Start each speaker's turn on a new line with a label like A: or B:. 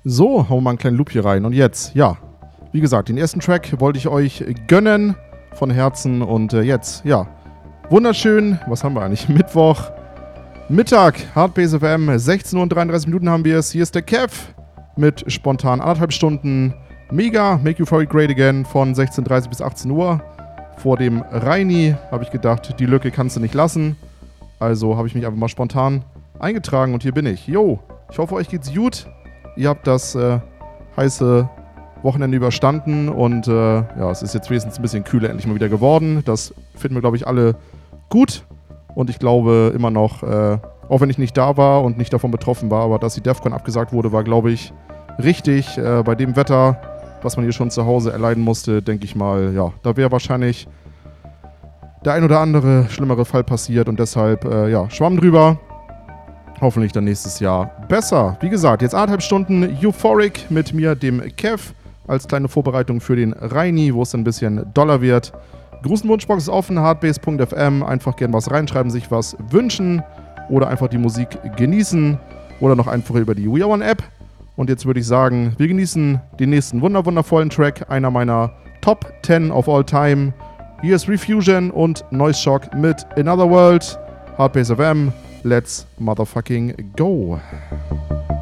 A: So, hauen wir mal einen kleinen Loop hier rein. Und jetzt, ja, wie gesagt, den ersten Track wollte ich euch gönnen von Herzen. Und jetzt, ja, wunderschön, was haben wir eigentlich? Mittwoch, Mittag, Hardbase FM, 16 Uhr und 33 Minuten haben wir es. Hier ist der Kev mit spontan 1,5 Stunden Mega, Make You For It Great Again von 16:30 bis 18 Uhr. Vor dem Reini habe ich gedacht, die Lücke kannst du nicht lassen. Also habe ich mich einfach mal spontan eingetragen und hier bin ich. Jo, ich hoffe, euch geht's gut. Ihr habt das heiße Wochenende überstanden und ja, es ist jetzt wenigstens ein bisschen kühler endlich mal wieder geworden. Das finden wir, glaube ich, alle gut. Und ich glaube immer noch, auch wenn ich nicht da war und nicht davon betroffen war, aber dass die DEFCON abgesagt wurde, war, glaube ich, richtig. Bei dem Wetter, was man hier schon zu Hause erleiden musste, denke ich mal, ja, da wäre wahrscheinlich der ein oder andere schlimmere Fall passiert und deshalb, ja, Schwamm drüber. Hoffentlich dann nächstes Jahr besser. Wie gesagt, jetzt 1,5 Stunden Euphoric mit mir, dem Kev, als kleine Vorbereitung für den Reini, wo es dann ein bisschen doller wird. Grußenwunschbox ist offen, hardbase.fm. Einfach gerne was reinschreiben, sich was wünschen oder einfach die Musik genießen oder noch einfach über die We Are One App. Und jetzt würde ich sagen, wir genießen den nächsten wundervollen Track, einer meiner Top 10 of all time. Hier ist Refusion und Noise Shock mit Another World. Hardbase FM, let's motherfucking go.